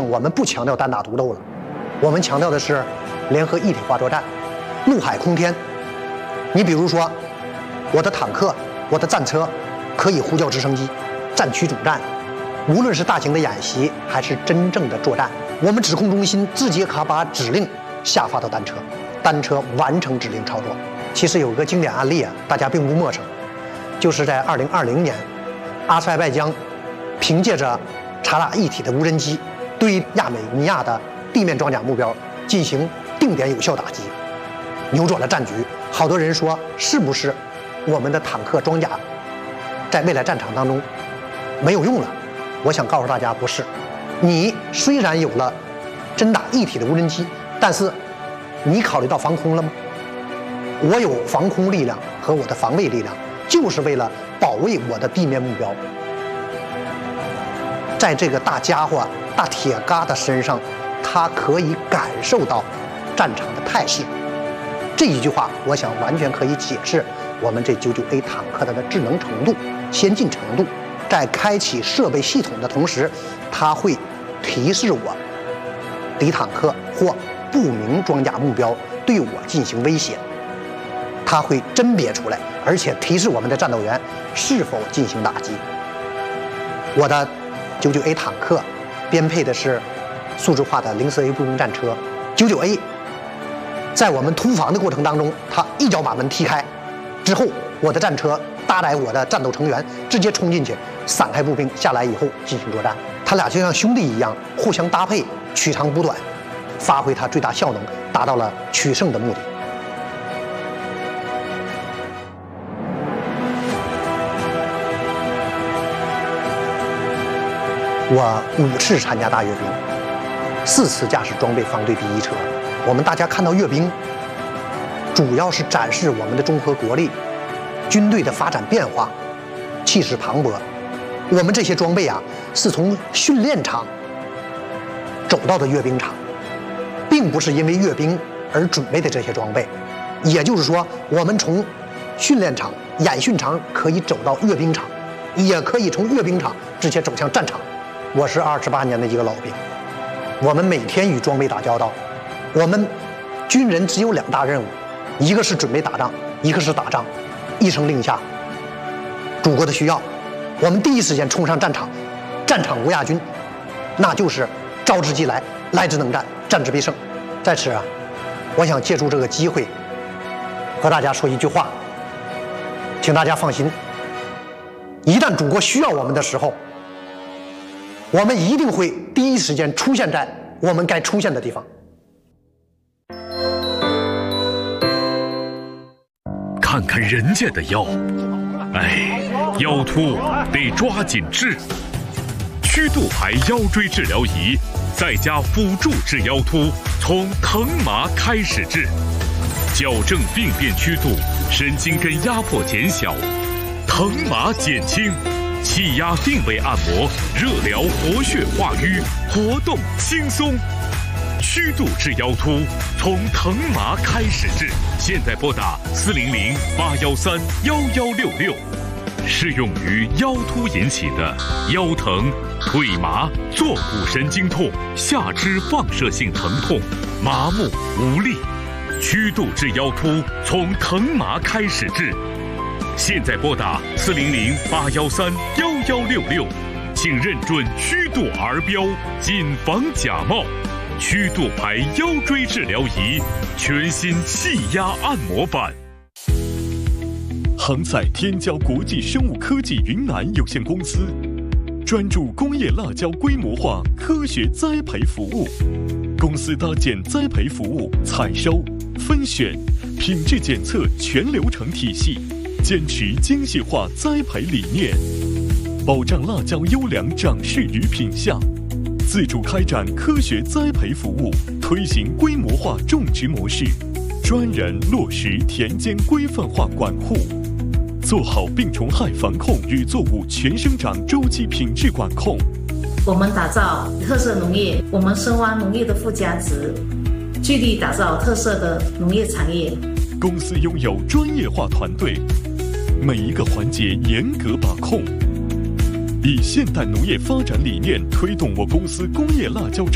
我们不强调单打独斗了，我们强调的是联合一体化作战，陆海空天。你比如说，我的坦克、我的战车可以呼叫直升机，战区主战。无论是大型的演习还是真正的作战，我们指控中心直接可把指令下发到单车，单车完成指令操作。其实有个经典案例啊，大家并不陌生，就是在2020年，阿塞拜疆凭借着察拉一体的无人机，对亚美尼亚的地面装甲目标进行定点有效打击，扭转了战局。好多人说，是不是我们的坦克装甲在未来战场当中没有用了？我想告诉大家，不是。你虽然有了真打一体的无人机，但是你考虑到防空了吗？我有防空力量和我的防卫力量，就是为了保卫我的地面目标。在这个大家伙、大铁疙瘩身上，他可以感受到战场的态势。这一句话，我想完全可以解释我们这99A 坦克的智能程度、先进程度。在开启设备系统的同时，它会提示我敌坦克或不明装甲目标对我进行威胁，它会甄别出来，而且提示我们的战斗员是否进行打击。我的99A 坦克编配的是数字化的04A 步兵战车，99A 在我们突防的过程当中，它一脚把门踢开之后，我的战车搭载我的战斗成员直接冲进去，散开步兵下来以后进行作战。他俩就像兄弟一样，互相搭配，取长补短，发挥它最大效能，达到了取胜的目的。我5次参加大阅兵，4次驾驶装备方队第1车。我们大家看到阅兵，主要是展示我们的综合国力、军队的发展变化，气势磅礴。我们这些装备啊，是从训练场走到的阅兵场，并不是因为阅兵而准备的这些装备。也就是说，我们从训练场、演训场可以走到阅兵场，也可以从阅兵场直接走向战场。我是28年的一个老兵，我们每天与装备打交道。我们军人只有2大任务，一个是准备打仗，一个是打仗。一声令下，祖国的需要，我们第一时间冲上战场，战场无亚军，那就是召之即来，来之能战，战之必胜。在此啊，我想借助这个机会和大家说一句话，请大家放心，一旦祖国需要我们的时候，我们一定会第一时间出现在我们该出现的地方。 看看人家的腰，哎，腰突得抓紧治。曲度牌腰椎治疗仪，再加辅助治腰突，从疼麻开始治，矫正病变曲度，神经根压迫减小，疼麻减轻，气压定位按摩，热疗活血化瘀，活动轻松。曲度治腰突，从疼麻开始治。现在拨打400-813-1166，适用于腰突引起的腰疼、腿麻、坐骨神经痛、下肢放射性疼痛、麻木无力。曲度治腰突，从疼麻开始治。现在拨打400-813-1166，请认准曲度儿标，谨防假冒。曲度牌腰椎治疗仪，全新气压按摩版。 航赛天骄国际生物科技云南有限公司，专注工业辣椒规模化科学栽培服务。公司搭建栽培服务采收、分选、品质检测全流程体系，坚持精细化栽培理念，保障辣椒优良长势与品相。自主开展科学栽培服务，推行规模化种植模式，专人落实田间规范化管护，做好病虫害防控与作物全生长周期品质管控。 我们打造特色农业，我们深挖农业的附加值，致力打造特色的农业产业。 公司拥有专业化团队，每一个环节严格把控，以现代农业发展理念推动我公司工业辣椒